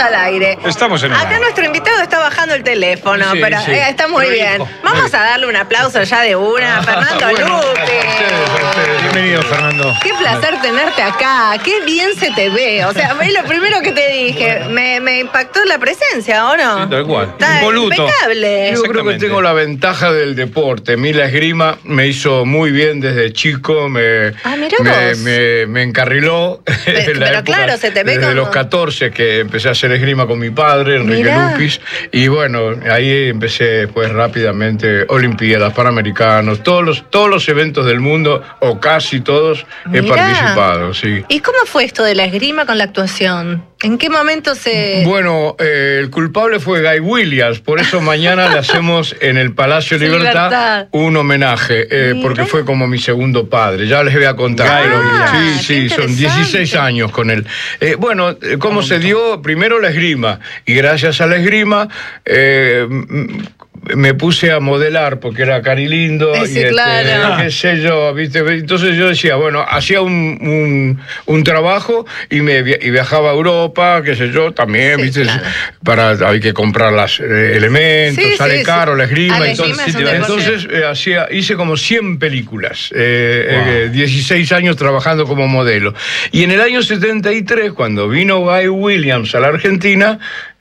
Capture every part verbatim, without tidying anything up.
al aire. Estamos en el Acá aire. nuestro invitado está bajando el teléfono, Sí, pero sí. eh, está muy Lo bien. dijo. Vamos a darle un aplauso ya de una a Fernando bueno, Lupi. a ustedes, a ustedes. Bienvenido, Fernando. Qué placer tenerte acá, qué bien se te ve. O sea, es lo primero que te dije. Me, me impactó la presencia, ¿o no? Sí, tal cual. Está Impoluto. impecable. Yo creo que Exactamente. tengo la ventaja del deporte. A mí la esgrima me hizo muy bien desde chico, me, Ah, mirá me, vos. me, me encarriló. Pero, en la pero época, claro, se te ve desde como- los catorce que empecé a hacer esgrima con mi padre, Enrique Mirá. Lupis. Y bueno, ahí empecé pues rápidamente Olimpiadas, Panamericanos, todos los, todos los eventos del mundo, o casi todos, he Mirá. participado, sí. ¿Y cómo fue esto de la esgrima con la actuación? ¿En qué momento se...? Bueno, eh, el culpable fue Guy Williams, por eso mañana le hacemos en el Palacio Libertad, Libertad. un homenaje, eh, Mira. porque fue como mi segundo padre. Ya les voy a contar. Ah, pero- qué sí, sí, son interesante. dieciséis años con él. Eh, bueno, eh, ¿cómo se dio? Primero la esgrima, y gracias a la esgrima eh, m- me puse a modelar porque era cari lindo Eh, y sí, este, claro. qué sé yo, ¿viste? Entonces yo decía, bueno, hacía un, un, un trabajo y me via- y viajaba a Europa, qué sé yo, también, Sí, ¿viste? claro. Para hay que comprar los elementos, Sí, sale sí, caro sí. la esgrima, Ah, la entonces, esgrima es un deporte. entonces eh, hacía hice como cien películas, eh, Wow. eh, dieciséis años trabajando como modelo. Y en el año setenta y tres, cuando vino Guy Williams a la Argentina,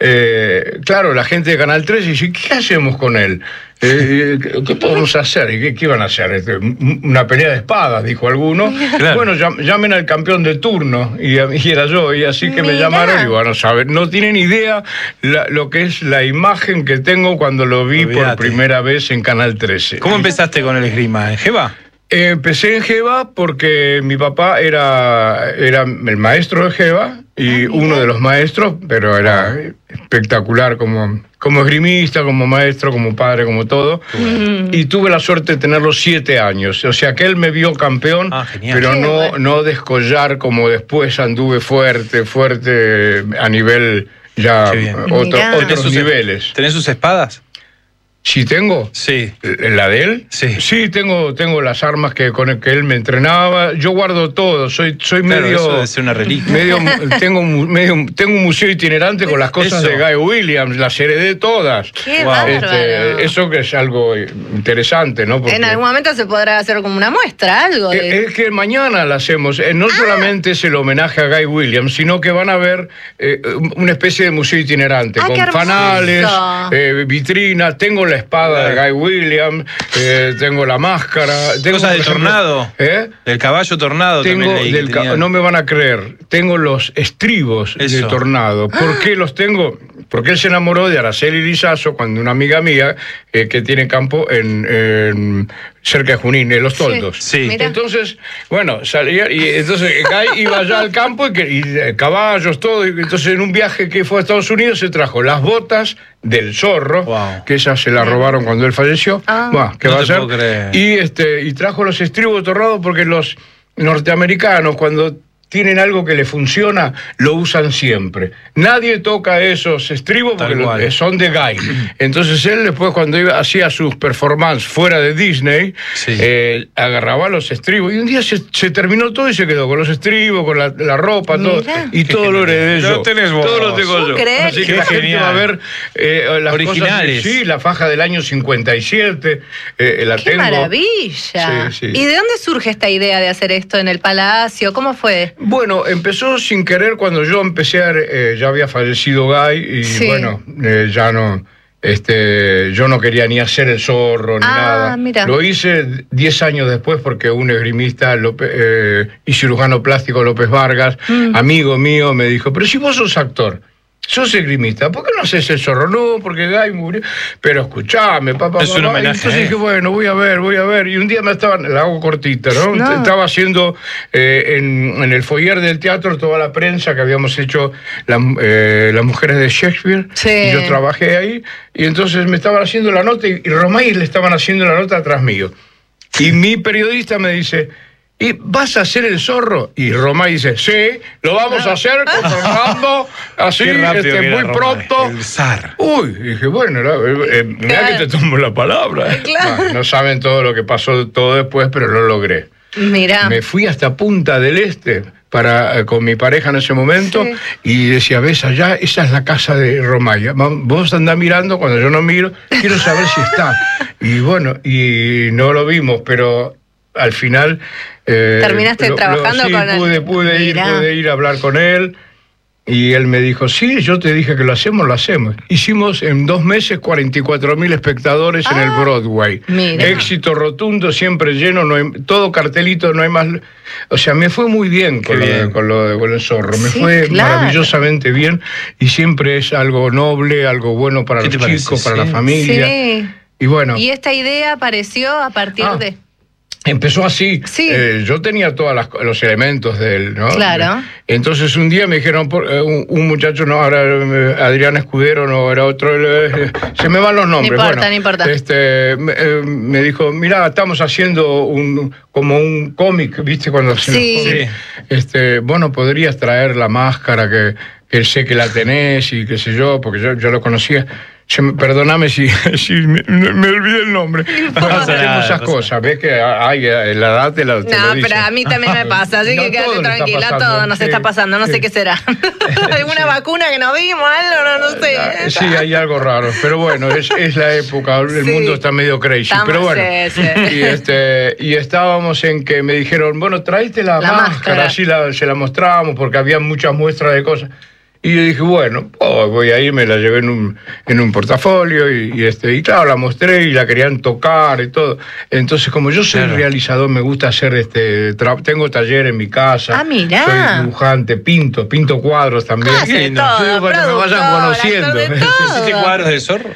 eh, claro, la gente de Canal tres dice, ¿qué hacemos con él? Eh, ¿qué, qué podemos hacer? ¿Y qué, qué iban a hacer? Este, una pelea de espadas, dijo alguno. Claro. Bueno, llam- llamen al campeón de turno, y, a mí era yo, y así que me Mirá. llamaron, y bueno, saben, no tienen idea la- lo que es la imagen que tengo cuando lo vi por Olvídate. primera vez en Canal trece. ¿Cómo empezaste con el esgrima? ¿En Jeva? Eh, Empecé en Jeva porque mi papá era, era el maestro de Jeva y Ah, mira. uno de los maestros, pero era espectacular como, como esgrimista, como maestro, como padre, como todo. Mm. Y tuve la suerte de tenerlo siete años. O sea que él me vio campeón, Ah, genial. pero Qué no, bueno. no descollar como después anduve fuerte, fuerte a nivel ya Qué bien. otro- Mirá. ¿Tenés otros sus- niveles. ¿Tenés sus espadas? ¿Sí tengo? Sí. ¿La de él? Sí. Sí, tengo, tengo las armas que, con el que él me entrenaba. Yo guardo todo. Soy, soy Claro, medio. eso debe ser una reliquia. medio tengo, un mu- medio, tengo un museo itinerante con las cosas Eso. de Guy Williams. Las heredé todas. Qué Wow. bárbaro. Este, eso que es algo interesante, ¿no? Porque- En algún momento se podrá hacer como una muestra, algo de... Eh, es que mañana la hacemos. Eh, No solamente es el homenaje a Guy Williams, sino que van a ver eh, una especie de museo itinerante Ah, con qué hermoso. fanales, eh, vitrinas. Tengo la espada de Guy Williams, eh, tengo la máscara. Tengo, ¿Cosas por del ejemplo, tornado? ¿Eh? Del caballo tornado Tengo también leí que del ca- tenía. no me van a creer, tengo los estribos Eso. de Tornado. ¿Por qué los tengo? Porque él se enamoró de Araceli Lizazo cuando una amiga mía eh, que tiene campo en, en- cerca de Junín, en Los Toldos. Sí. Mira. Entonces, bueno, salía y entonces Guy iba allá al campo y, que- y, eh, caballos, todo. Y entonces en un viaje que fue a Estados Unidos se trajo las botas del zorro, Wow. que esas se las robaron cuando él falleció. Ah. Buah, ¿qué No va a te hacer? puedo creer. Y este y trajo los estribos de Tornado porque los norteamericanos cuando tienen algo que le funciona, lo usan siempre. Nadie toca esos estribos Tal porque lo- cual. son de Guy. Entonces él después cuando iba, hacía sus performances fuera de Disney, Sí. eh, agarraba los estribos y un día se, se terminó todo y se quedó con los estribos, con la, la ropa, todo. Mirá. Y Qué todo lo genial. heredé Lo yo. tenés vos. Todo lo tengo ¿Puedo yo. creer? Así que Qué la gente genial. va a ver eh, las Originales. cosas. Sí, la faja del año cincuenta y siete, eh, la ¡Qué tengo. maravilla! Sí, sí. ¿Y de dónde surge esta idea de hacer esto en el Palacio? ¿Cómo fue? Bueno, empezó sin querer cuando yo empecé, a, eh, ya había fallecido Guy y Sí. bueno, eh, ya no, este, yo no quería ni hacer el zorro ni Ah, nada. mira. Lo hice diez años después porque un esgrimista López, eh, y cirujano plástico López Vargas, Mm. amigo mío, me dijo, pero si vos sos actor, sos esgrimista, ¿por qué no haces el zorro? No, porque Guy murió. Pero escuchame, papá. Es un papá. homenaje Y entonces a él. dije, bueno, voy a ver, voy a ver. Y un día me estaban, la hago cortita, ¿no? No. Estaba haciendo eh, en, en el foyer del teatro toda la prensa que habíamos hecho la- eh, las mujeres de Shakespeare. Sí. Y yo trabajé ahí. Y entonces me estaban haciendo la nota y, y Romay le estaban haciendo la nota atrás mío. Y mi periodista me dice, ¿y vas a hacer el zorro? Y Romay dice, sí, lo vamos a hacer con Fernando, así, Qué rápido este, que era muy Romay, pronto. el zar. Uy, dije, bueno, era- eh, eh, mirá Claro. que te tomo la palabra. eh. Claro. No, no saben todo lo que pasó todo después, pero lo logré. Mirá. Me fui hasta Punta del Este para, con mi pareja en ese momento, Sí. y decía, ves allá, esa es la casa de Romaya. Vos andás mirando, cuando yo no miro, quiero saber si está. Y bueno, y no lo vimos, pero al final... Eh, ¿Terminaste lo- lo- trabajando sí, con él? pude, pude ir, Mirá. pude ir a hablar con él. Y él me dijo, sí, yo te dije que lo hacemos, lo hacemos. Hicimos en dos meses cuarenta y cuatro mil espectadores en el Ah, Broadway. mira. Éxito rotundo, siempre lleno, no hay- todo cartelito, no hay más... O sea, me fue muy bien con, Qué lo, de- bien. con, lo de, con el zorro, me Sí, fue claro. maravillosamente bien, y siempre es algo noble, algo bueno para ¿Qué los te parece? chicos, para Sí. la familia. Sí. Y bueno... Y esta idea apareció a partir Ah. de... Empezó así. Sí. Eh, yo tenía todos los elementos de él, ¿no? Claro. Entonces un día me dijeron, por, eh, un, un muchacho, no, ahora eh, Adrián Escudero, no, era otro, eh, se me van los nombres. importa, bueno, no importa. Este, me, eh, me dijo, mira, estamos haciendo un como un cómic, ¿viste? Cuando hacen los Sí. cómics. Este, bueno, podrías traer la máscara que, que sé que la tenés y qué sé yo, porque yo, yo lo conocía. Se me- perdóname si, si me, me olvidé el nombre. pasa Hacemos nada, esas pasa cosas, ves que hay, la edad te la, te No, lo dice. pero a mí también me pasa, así No, que todo quédate le está tranquila, pasando, todo nos sí, está pasando, no sí. sé qué será. ¿Alguna vacuna que no vimos, algo? No, no sé. Ah, Sí, hay algo raro, pero bueno, es, es la época, el Sí. mundo está medio crazy, Estamos, pero bueno. sí, sí. Y, este, y estábamos en que me dijeron, bueno, tráete la, La máscara, máscara. así la, se la mostrábamos, porque había muchas muestras de cosas. Y yo dije, bueno, oh, voy a ir, me la llevé en un, en un portafolio y, y, este, y claro, la mostré y la querían tocar y todo. Entonces, como yo soy Claro. realizador, me gusta hacer, este, tra- tengo taller en mi casa. Ah, mirá. Soy dibujante, pinto, pinto cuadros también. Hace Qué lindo. todo, Sí, para que me vayan productor, conociendo. actor de todo. ¿Hiciste cuadros del zorro?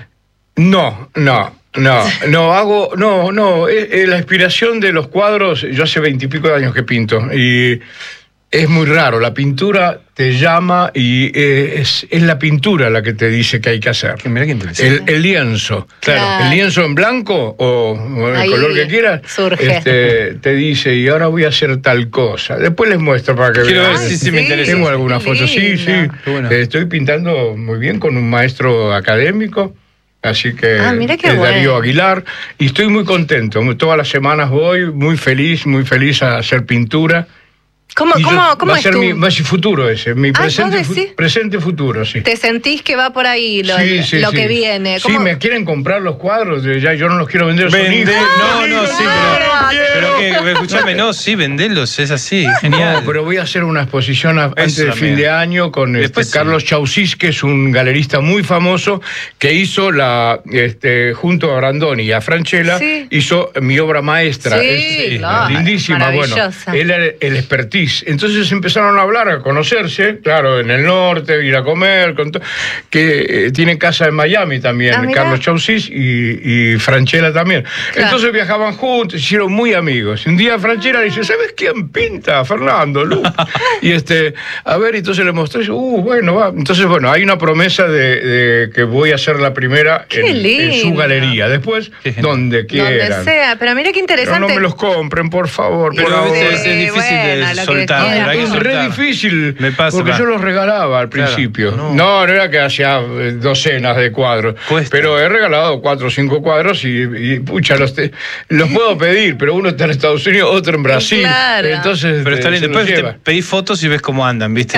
No, no, no, no hago, no, no, es, es la inspiración de los cuadros, yo hace veintipico de años que pinto y es muy raro, la pintura te llama y eh, es, es la pintura la que te dice qué hay que hacer. Que Mira qué interesante. El, el lienzo, Claro. el lienzo en blanco o, o el Ahí color que quieras, surge. este, te dice y ahora voy a hacer tal cosa. Después les muestro para que Quiero vean. ver, sí, sí, me interesa. Tengo algunas Qué fotos, sí, sí. lindo. Qué bueno. Eh, estoy pintando muy bien con un maestro académico, así que Ah, mira qué es bueno. Darío Aguilar, y estoy muy contento. Todas las semanas voy, muy feliz, muy feliz a hacer pintura. ¿Cómo, Y yo- cómo, cómo va a es ser tu- mi, va a ser futuro ese, mi Ah, presente, ¿vos fu- decís? presente futuro, sí. ¿Te sentís que va por ahí lo, Sí, sí, lo sí. que viene? Sí, ¿Cómo- me quieren comprar los cuadros, de- ya yo no los quiero vender. son Vende, hijos. no, no, sí, no, pero, pero que, escúchame, no, sí, vendelos, es así, genial. No, pero voy a hacer una exposición a- antes de también. fin de año con este, Después sí. Carlos Chausís, que es un galerista muy famoso, que hizo la, este, junto a Brandoni y a Franchella, Sí. hizo mi obra maestra. Sí, Es, claro, lindísima, bueno. maravillosa. Él era el expertise. Entonces empezaron a hablar, a conocerse, claro, en el norte, ir a comer, con to- que eh, tiene casa en Miami también, Ah, mirá. Carlos Chausís y, y Franchella también. Claro. Entonces viajaban juntos, se hicieron muy amigos. Un día Franchella le dice, ¿sabes quién pinta? Fernando Lu. Y este, a ver, entonces le mostré, uh, bueno, va. Entonces, bueno, hay una promesa de, de que voy a ser la primera Qué en, en su lindo. galería. Después, Qué genial. donde quieran. Donde sea, pero mira qué Pero interesante. no me los compren, por favor. Pero por favor. viste, es, es difícil bueno, lo de que soltar, quiera. hay que Es re soltar. difícil, Me pasa, porque va. yo los regalaba al Claro, principio. no. No, no era que hacía eh, docenas de cuadros, Cuesta. pero he regalado cuatro o cinco cuadros y, y, pucha, los, te- los puedo pedir, pero uno está en Estados Unidos, otro en Brasil. Claro. Entonces, Pero está eh, bien, se los después te lleva. pedís fotos y ves cómo andan, ¿viste?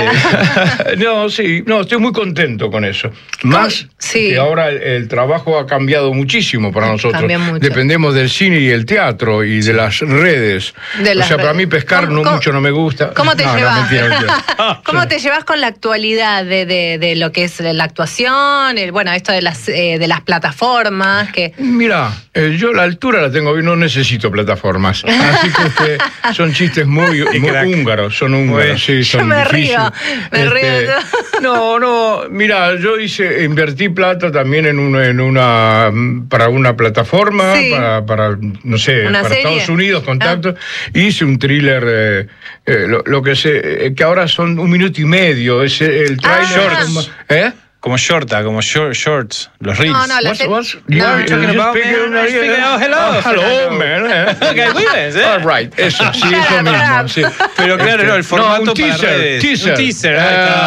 No, sí, no, estoy muy contento con eso. Más Sí. que ahora el, el trabajo ha cambiado muchísimo para nosotros. Cambia mucho. Dependemos del cine y el teatro y de las redes. De o las sea, para redes. mí pescar ¿Cómo- no cómo- mucho no me gusta. ¿Cómo te No, no, llevas? mentira, mentira. ¿Cómo te llevas con la actualidad de, de, de lo que es la actuación? El, bueno, esto de las, eh, de las plataformas, que... Mira, eh, yo la altura la tengo bien, no necesito plataformas. Así que este, son chistes muy, Qué muy crack. húngaros, son húngaros, sí, Yo son me difíciles. río, me río. No, no, mira, yo hice, invertí plata también en una, en una para una plataforma, Sí. para, para, no sé, ¿Una para serie? Estados Unidos, contacto. Hice un thriller, eh, eh, lo, lo que sé, eh, que ahora son un minuto y medio, es el Ah. trailer. Shorts. ¿Eh? Como shorta, como short, shorts, los reels. No, no, la What's, se- what's, No, you- you're you talking just about, speak man, in- I'm speaking- oh, hello, Oh, hello, Fernando. man. Okay, muy bien, ¿eh? All right, eso, sí, eso mismo. Sí. Pero claro, no, el formato no, un para teaser, redes. teaser. Un teaser, ahí está. Ah,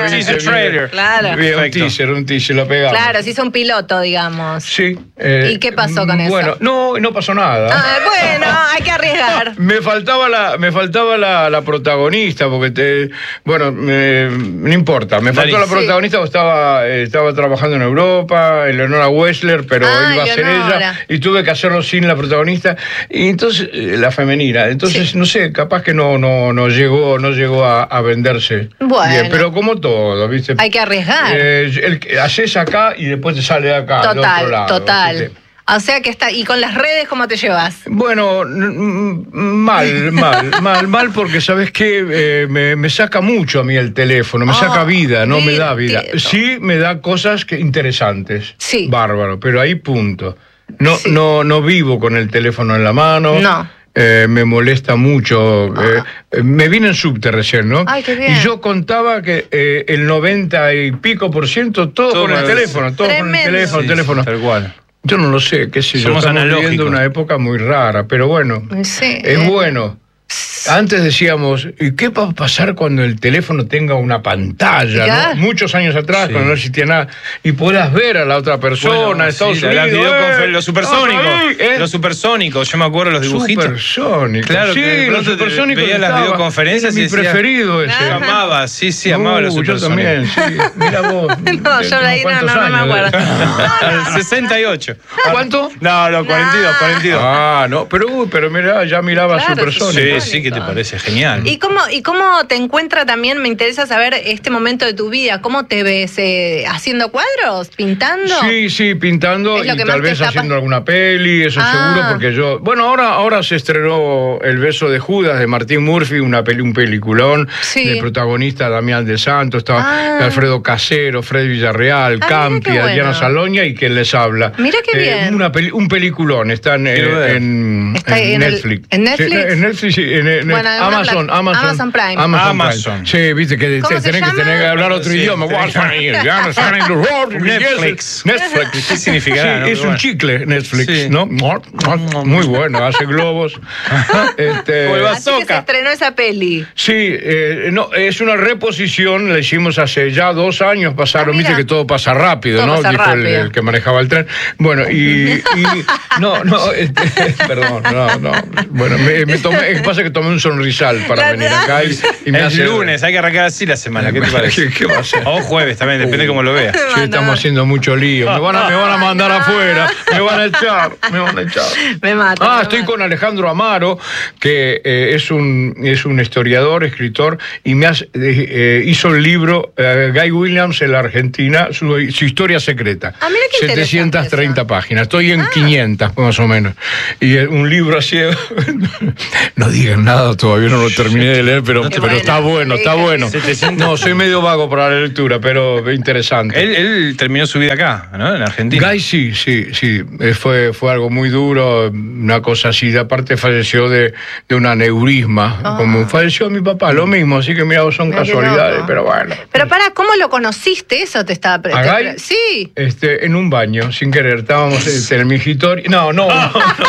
Claro. Teaser trailer. Claro. Bien, un Perfecto. teaser, un teaser, lo pegamos. Claro, se hizo un piloto, digamos. Sí. eh, ¿Y qué pasó con eso? Bueno, no, no pasó nada. Ah, bueno, hay que arriesgar. Me faltaba la, me faltaba la, la protagonista, porque te, bueno, me- no importa, me faltó Dani. la protagonista porque estaba, eh, estaba trabajando en Europa, Eleonora Wessler, pero Ah, iba a ser Eleonora. ella, y tuve que hacerlo sin la protagonista, y entonces, eh, la femenina, entonces, Sí. no sé, capaz que no, no, no llegó, no llegó a, a venderse. Bueno. bien, pero como todo, ¿viste? Hay que arriesgar. Eh, el, que- haces acá y después te sale de acá, del otro Total, lado, total. ¿viste? O sea que está. ¿Y con las redes cómo te llevas? Bueno, n- mal, mal, mal, mal, porque sabes que me, me saca mucho a mí el teléfono, me Oh, saca vida, no me da vida. viste. Sí, me da cosas que interesantes. Sí. Bárbaro, pero ahí punto. No, Sí. no, no vivo con el teléfono en la mano. No. Eh, me molesta mucho. eh, eh, me vine en subte recién, ¿no? Ay, qué bien. Y yo contaba que eh, el noventa y pico por ciento, todo, Todo con el con- teléfono, todo con el Tremendo. teléfono, Sí, teléfono. sí, tal cual. Yo no lo sé, qué sé yo. Somos Estamos analógicos. viviendo una época muy rara, pero bueno, Sí. es eh, bueno. Antes decíamos, ¿y qué va a pasar cuando el teléfono tenga una pantalla? Ya. ¿no? Muchos años atrás, Sí. cuando no existía nada, y puedas ver a la otra persona, Bueno, en Estados sí, Unidos. las videoconfer- ¡eh! los supersónicos. ¡Ay! ¿eh? Los supersónicos, yo me acuerdo los dibujitos. Supersónicos. Claro, sí, que de los pronto te supersónicos. veías las estaba. videoconferencias Era y mi decías- preferido ese. Yo amaba, sí, sí, amaba los Uh, yo supersónicos. también, sí. Mira vos. No, yo de ahí no, ¿cuántos no, no me años? acuerdo. sesenta y ocho. ¿Cuánto? No, no, cuarenta y dos, cuarenta y dos. Ah, no, pero, uy, pero mira, ya miraba Claro, supersónicos. Sí, sí, ¿qué te parece? Genial. ¿Y cómo, ¿Y cómo te encuentra también? Me interesa saber este momento de tu vida. ¿Cómo te ves? Eh, ¿Haciendo cuadros? ¿Pintando? Sí, sí, pintando Es lo y que más tal te vez tapa. haciendo alguna peli, eso Ah. seguro, porque yo... Bueno, ahora, ahora se estrenó El beso de Judas de Martín Murphy, una peli, un peliculón, Sí. de protagonista Damián de Santos, estaba Ah. Alfredo Casero, Fred Villarreal, Ah, Campi, mira qué Adriana bueno. Saloña y quien les habla. Mira qué bien. Una peli- un peliculón, está en, Quiero ver. en, Está en en el- Netflix. ¿en Netflix? Sí, en Netflix, sí, en, en- Bueno, en una Amazon, pla- Amazon, Amazon Prime. Amazon, Amazon. Prime. Sí, viste que ¿Cómo te- se tenés que llama? tener que hablar otro Sí, idioma. tenés que- Netflix. Netflix. ¿Qué significará, Sí, no? es un Bueno. chicle Netflix, Sí. ¿no? Muy bueno, hace globos. Este, Como el Así que se Bazooka. estrenó esa peli. Sí, eh, no, es una reposición, la hicimos hace ya dos años, pasaron, Ah, mira. viste que todo pasa rápido, Todo ¿no? pasa Dijo el, rápido. el que manejaba el tren. Bueno, y, y- no, no, este, perdón, no, no. Bueno, me, me tomé, es que pasa que tomé un sonrisal para venir acá y, y me Es hace... lunes, hay que arrancar así la semana, ¿qué te parece? ¿Qué, qué va a ser? O jueves también, depende cómo lo veas. Sí, estamos haciendo mucho lío. Me van a, me van a mandar afuera, me van a echar, me van a echar. Me mata. Ah, me estoy mata. con Alejandro Amaro, que eh, es, un, es un historiador, escritor, y me hace- eh, eh, hizo el libro eh, Guy Williams en la Argentina, su, su historia secreta. Ah, mira qué interesante setecientas treinta eso. páginas. Estoy en Ah. quinientas, más o menos. Y es un libro así. No digan nada, todavía no lo terminé de leer, pero, Qué pero bueno, está bueno, está sí. bueno. No, soy medio vago para la lectura, pero interesante. Él, él terminó su vida acá, ¿no? En Argentina. Guy sí, sí, sí. Eh, Fue, fue algo muy duro, una cosa así. De aparte falleció de, de un aneurisma, Ah. como falleció mi papá, lo mismo. Así que mira, son Mira qué casualidades, loco. pero bueno. Pero para, ¿cómo lo conociste? Eso te estaba... pre- ¿A te- Guy? Sí. Este, en un baño, sin querer, estábamos en el mingitorio. No, no, no,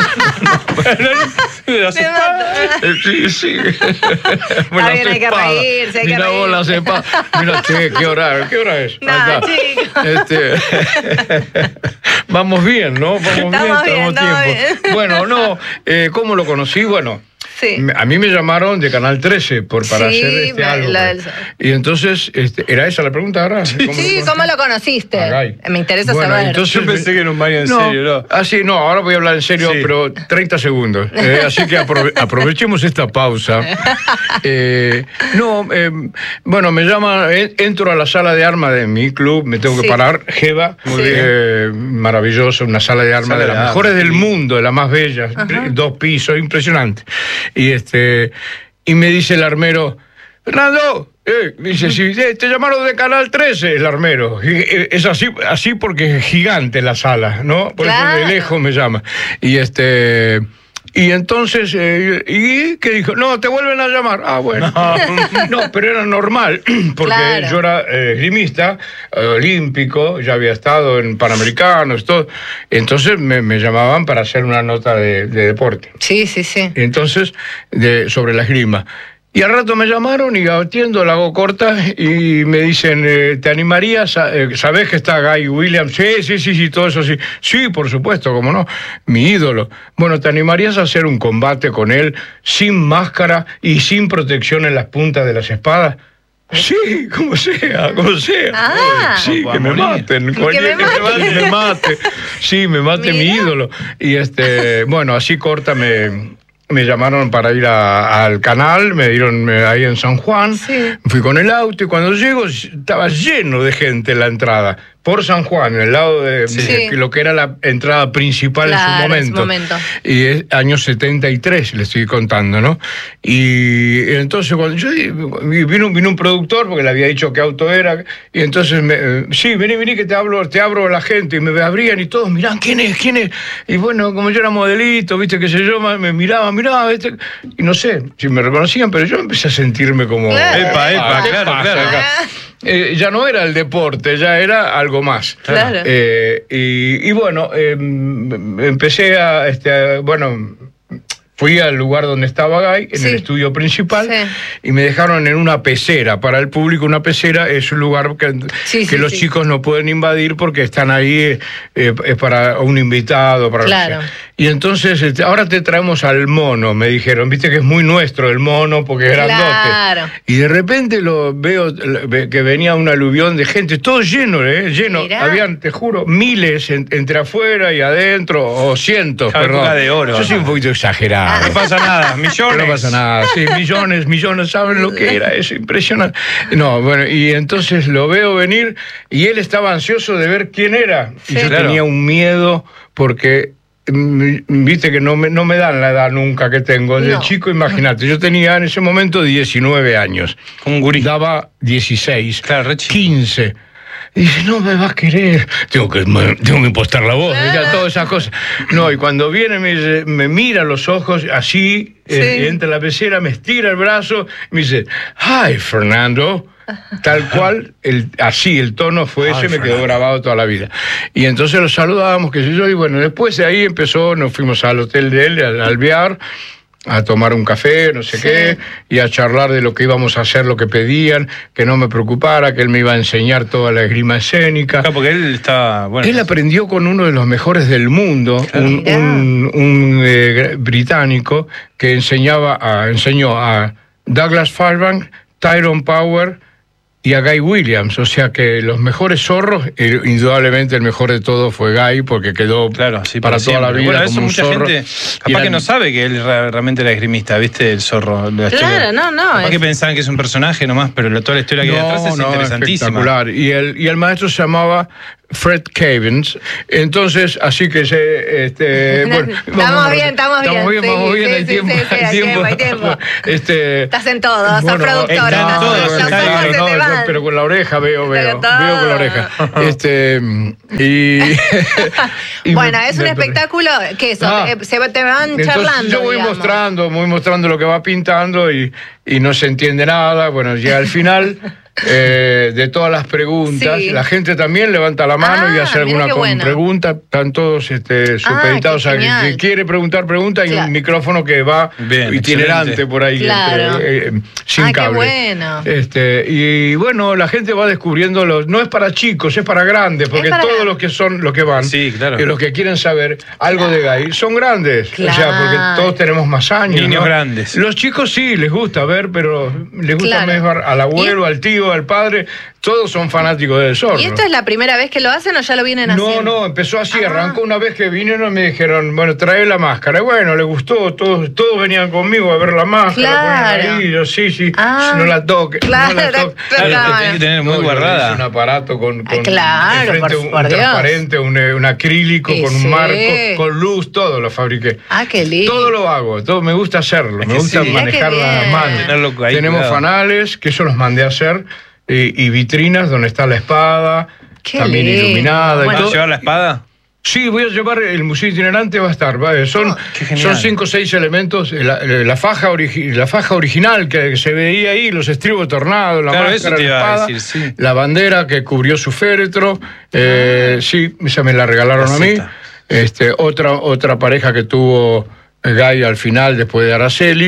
Lo Me mata. Eh, Sí, sí. Está bien, hay que reírse, hay que Mira vos reírse. las espadas. Mira, che, ¿qué hora, ¿qué hora es? No, Acá. chicos. Este, vamos bien, ¿no? Vamos Estamos bien, bien, estamos tenemos tiempo. bien. Bueno, no, eh, ¿cómo lo conocí? Bueno, Sí. me- a mí me llamaron de Canal trece por, para Sí, hacer este me- algo. la- pues. Y entonces, este, ¿era esa la pregunta ahora? Sí, ¿cómo lo conociste? A Guy. Me interesa Bueno, saber. entonces- Yo pensé que era un baño en No, serio, ¿no? ah, sí, no, ahora voy a hablar en serio, Sí. pero treinta segundos. Eh, así que aprove- aprovechemos esta pausa. Eh, no, eh, bueno, me llama, eh, entro a la sala de armas de mi club, me tengo Sí. que parar, Jeva, Muy bien. eh, maravilloso, una sala de armas Sala de de las armas, mejores del sí. mundo, de las más bellas, Ajá. dos pisos, impresionante. Y este, y me dice el armero, Fernando, eh, dice, si eh, te llamaron de Canal trece, el armero. Y, eh, es así, así porque es gigante la sala, ¿no? Por Claro. eso de lejos me llama. Y este. Y entonces, eh, ¿y qué dijo? No, te vuelven a llamar. Ah, bueno. No, pero era normal, porque Claro. yo era eh, esgrimista, eh, olímpico, ya había estado en Panamericanos, todo. Entonces me, me llamaban para hacer una nota de, de deporte. Sí, sí, sí. Entonces, de, sobre la esgrima. Y al rato me llamaron y atiendo, la hago corta y me dicen, eh, ¿te animarías? A, eh, ¿Sabés que está Guy Williams? Sí, sí, sí, sí, todo eso sí. Sí, por supuesto, cómo no, mi ídolo. Bueno, ¿te animarías a hacer un combate con él sin máscara y sin protección en las puntas de las espadas? Sí, como sea, como sea. Ah, sí, que me maten. Cualquier que me mate, me mate. Sí, me mate mi ídolo. Y este, bueno, así corta me... Me llamaron para ir a, al canal, me dieron me, ahí en San Juan, sí. Fui con el auto y cuando llego estaba lleno de gente en la entrada, por San Juan, en el lado de, sí. de lo que era la entrada principal claro, en su momento. En su momento. Y es año setenta y tres, le estoy contando, ¿no? Y entonces cuando yo vino, vino un productor, porque le había dicho qué auto era, y entonces, me, sí, vení, vení que te hablo, te abro a la gente, y me abrían y todos, mirán, ¿quién es? ¿Quién es? Y bueno, como yo era modelito, viste, qué sé yo, me miraban, miraban, ¿viste? Y no sé si me reconocían, pero yo empecé a sentirme como... Claro. Epa, epa, claro, claro. Eh, ya no era el deporte, ya era algo más. Claro. Eh, y, y bueno, eh, empecé a, este, a, bueno, fui al lugar donde estaba Guy, en sí. el estudio principal, sí. y me dejaron en una pecera. Para el público, una pecera es un lugar que, sí, que sí, los sí. chicos no pueden invadir porque están ahí eh, es para un invitado, para claro. lo que sea. Y entonces, este, ahora te traemos al mono, me dijeron. Viste que es muy nuestro el mono porque es grandote. Claro. Y de repente lo veo que venía un aluvión de gente, todo lleno, ¿eh? Lleno. Mirá. Habían, te juro, miles en, entre afuera y adentro, o cientos, Calcuca perdón. de oro. Yo soy un poquito exagerado. No pasa nada, millones. No pasa nada, sí, millones, millones, ¿saben lo que era eso? Impresionante. No, bueno, y entonces lo veo venir y él estaba ansioso de ver quién era. Sí. Y yo claro. tenía un miedo porque... Viste que no me, no me dan la edad nunca que tengo. De no. chico, imagínate, yo tenía en ese momento diecinueve años. Un gurí. Daba dieciséis, claro, quince. Y dice, no me vas a querer. Tengo que, me, tengo que impostar la voz, ya, todas esas cosas. No, y cuando viene me, me mira a los ojos, así, sí. eh, entra en la pecera, me estira el brazo, y me dice, hi, Fernando. Tal cual, el, así el tono fue ese, me quedó grabado toda la vida. Y entonces los saludábamos, qué sé yo, y bueno, después de ahí empezó, nos fuimos al hotel de él, al Alvear, a tomar un café, no sé sí. qué, y a charlar de lo que íbamos a hacer, lo que pedían, que no me preocupara, que él me iba a enseñar toda la esgrima escénica. Claro, porque él estaba... Bueno, él aprendió con uno de los mejores del mundo, claro. un, un, un eh, británico que enseñaba a, enseñó a Douglas Fairbanks, Tyrone Power y a Guy Williams, o sea que los mejores zorros, eh, indudablemente el mejor de todos fue Guy, porque quedó claro, sí, para toda la vida bueno, eso como mucha un zorro. Gente capaz eran... que no sabe que él realmente era esgrimista, ¿viste? El zorro. La claro, historia. no, no. Capaz es... que pensaban que es un personaje nomás, pero toda la historia que hay no, detrás es no, interesantísima. Espectacular. Y el, y el maestro se llamaba Fred Cavins. Entonces, así que se... Este, bueno, estamos vamos, bien, estamos bien. Estamos bien, sí, vamos bien, sí, hay sí, tiempo. Sí, sí, hay tiempo, hay tiempo. Este, estás en todo, sos bueno, productora. está en todo, los ojos claro, se no, te no, van. pero con la oreja veo, veo, veo con la oreja. Este, y, y bueno, es un espectáculo que eso, ah, se te van entonces charlando. Yo voy digamos. mostrando, voy mostrando lo que va pintando y, y no se entiende nada. Bueno, llega al final eh, de todas las preguntas. Sí. La gente también levanta la mano ah, y hace alguna bueno. pregunta. Están todos este, supeditados ah, a que, que quiere preguntar, pregunta y claro. un micrófono que va Bien, itinerante excelente. Por ahí, claro. entre, eh, sin ah, cable. Qué bueno. Este, y bueno, la gente va descubriendo los. No es para chicos, es para grandes, porque para todos los que son, los que van, sí, claro. y los que quieren saber algo claro. de Guy, son grandes. Claro. O sea, porque todos tenemos más años. Niños ¿no? grandes. Los chicos sí, les gusta ver, pero les gusta claro. ver al abuelo, ¿Y? al tío, al padre. Todos son fanáticos del zorro. ¿Y esto es la primera vez que lo hacen o ya lo vienen haciendo? No, no, empezó así, ah. arrancó una vez que vinieron y me dijeron, bueno, trae la máscara. Y bueno, le gustó, todos, todos venían conmigo a ver la máscara. Claro. Ahí, yo, sí, sí, ah. no la toque. Claro, no la toque. claro. Claro, tiene que tener muy no, guardada. Es un aparato con, con ah, claro, frente, por, un, por un transparente, un, un acrílico, sí, con un sí. marco, con luz, todo lo fabriqué. Ah, qué lindo. Todo lo hago, todo, me gusta hacerlo, es me gusta sí. manejar las manos. Ahí, Tenemos cuidado. fanales, que eso los mandé a hacer. Y, y vitrinas donde está la espada, Qué también lindo. iluminada. ¿Vas y a llevar la espada? Sí, voy a llevar, el museo itinerante va a estar, ¿vale? Son, oh, son cinco o seis elementos, la, la, faja origi, la faja original que se veía ahí, los estribos tornados, la claro, máscara, eso te la iba espada, a decir, sí. la bandera que cubrió su féretro, eh, sí, esa me la regalaron la a mí. Este, otra, otra pareja que tuvo Guy al final, después de Araceli,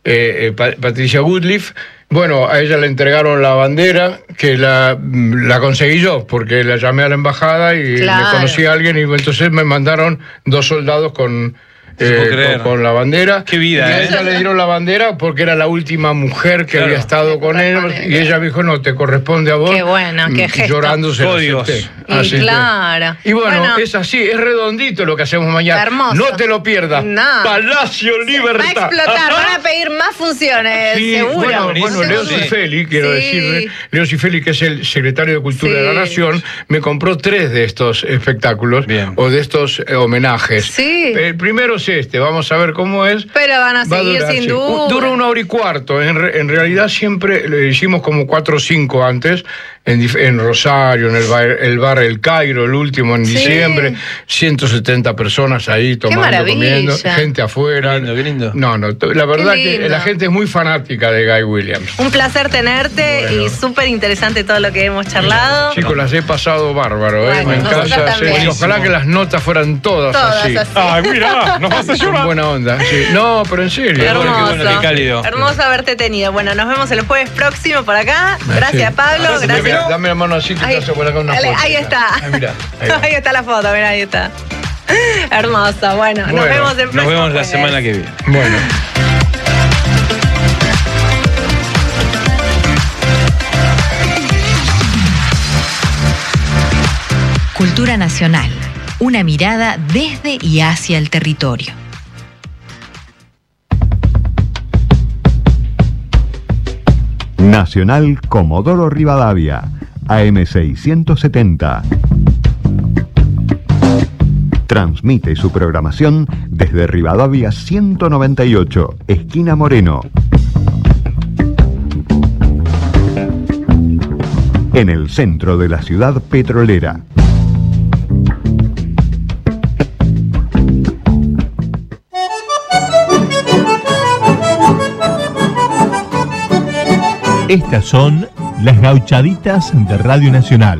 eh, eh, Patricia Goodliff. Bueno, a ella le entregaron la bandera, que la, la conseguí yo, porque la llamé a la embajada y Claro. le conocí a alguien, y entonces me mandaron dos soldados con... Eh, con, con la bandera. Qué vida, y a ¿eh? ella le dieron la bandera porque era la última mujer que Claro. había estado con él, y ella me dijo, no, te corresponde a vos. Qué bueno, qué Mm, gesto. Llorando se lo Códigos. acepté. Y Así que- claro. y bueno, Bueno. es así, es redondito lo que hacemos mañana. Hermoso. No te lo pierdas. No. Palacio Va a Libertad. explotar, van a pedir más funciones, Sí, seguro. bueno, Buenísimo. bueno, Leo Sí. Cifeli, quiero Sí. decirle, Leo Cifeli, que es el secretario de Cultura Sí. de la Nación, me compró tres de estos espectáculos, Bien. o de estos eh, homenajes. Sí. El primero es este, vamos a ver cómo es. Pero van a Va a seguir durar, sin sí. duda. Dura una hora y cuarto. En, re- en realidad siempre lo hicimos como cuatro o cinco antes, en, dif- en Rosario, en el bar, el bar El Cairo, el último en Sí. diciembre, ciento setenta personas ahí tomando, maravilla. comiendo, gente afuera. Qué lindo, qué lindo. No, no, t- la verdad que lindo. la gente es muy fanática de Guy Williams. Un placer tenerte Bueno. y súper interesante todo lo que hemos charlado. Chicos, las he pasado bárbaro, ¿eh? Bueno, Me nosotros encanta. sí, también. ojalá que las notas fueran todas, Todas así. así. Ay, mira, nos vas a Con llorar. buena onda. sí. No, pero en serio. Qué bueno, Hermoso. qué bueno, qué cálido. Hermoso haberte tenido. Bueno, nos vemos el jueves próximo por acá. Gracias, Sí. Pablo. Dame- Gracias. Dame la mano así que Ahí, te hace por acá una dale, foto. ahí está. Ahí, mirá, ahí va. Ahí está la foto, mira, ahí está. Hermoso. Bueno, nos Bueno, vemos el próximo Nos vemos la jueves. semana que viene. Bueno. Cultura nacional. Una mirada desde y hacia el territorio. Nacional Comodoro Rivadavia, A M seiscientos setenta. Transmite su programación desde Rivadavia ciento noventa y ocho, esquina Moreno. En el centro de la ciudad petrolera. Estas son las gauchaditas de Radio Nacional.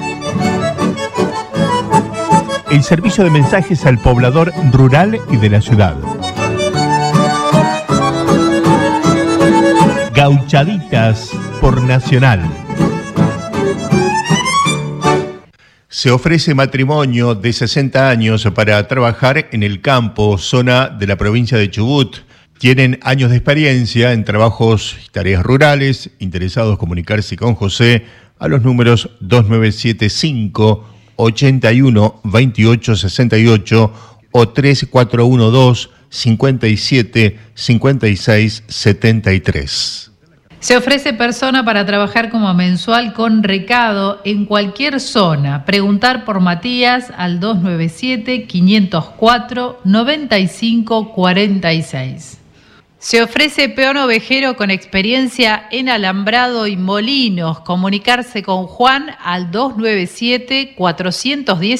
El servicio de mensajes al poblador rural y de la ciudad. Gauchaditas por Nacional. Se ofrece matrimonio de sesenta años para trabajar en el campo, zona de la provincia de Chubut. Tienen años de experiencia en trabajos y tareas rurales. Interesados comunicarse con José a los números dos nueve siete cinco, ochenta y uno, veintiocho sesenta y ocho o tres cuatro uno dos, cincuenta y siete, cincuenta y seis, setenta y tres. Se ofrece persona para trabajar como mensual con recado en cualquier zona. Preguntar por Matías al dos nueve siete, quinientos cuatro, noventa y cinco, cuarenta y seis. Se ofrece peón ovejero con experiencia en alambrado y molinos. Comunicarse con Juan al dos nueve siete, cuatrocientos diez